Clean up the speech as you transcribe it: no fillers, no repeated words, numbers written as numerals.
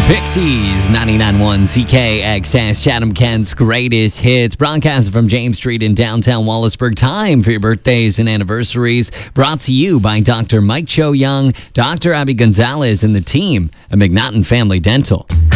Pixies, 99.1 CKXS, Chatham Kent's greatest hits, broadcast from James Street in downtown Wallaceburg. Time for your birthdays and anniversaries, brought to you by Dr. Mike Cho Young, Dr. Abby Gonzalez, and the team at McNaughton Family Dental.